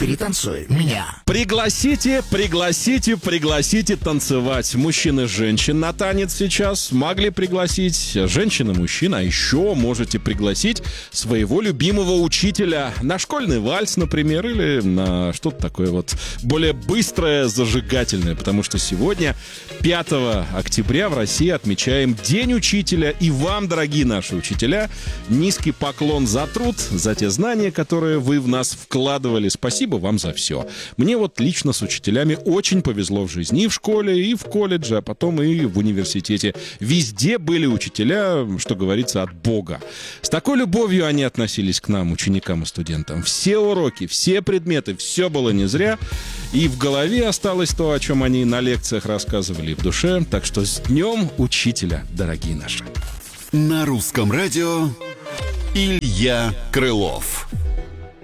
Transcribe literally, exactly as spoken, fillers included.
Перетанцуй меня. Пригласите, пригласите, пригласите танцевать мужчин и женщин на танец сейчас. Могли пригласить женщин и мужчин, а еще можете пригласить своего любимого учителя на школьный вальс, например, или на что-то такое вот более быстрое, зажигательное, потому что сегодня, пятого октября, в России отмечаем День учителя. И вам, дорогие наши учителя, низкий поклон за труд, за те знания, которые вы в нас вкладывали. Спасибо вам за все. Мне вот лично с учителями очень повезло в жизни. И в школе, и в колледже, а потом и в университете. Везде были учителя, что говорится, от Бога. С такой любовью они относились к нам, ученикам и студентам. Все уроки, все предметы, все было не зря. И в голове осталось то, о чем они на лекциях рассказывали, и в душе. Так что с Днем Учителя, дорогие наши. На русском радио Илья Крылов.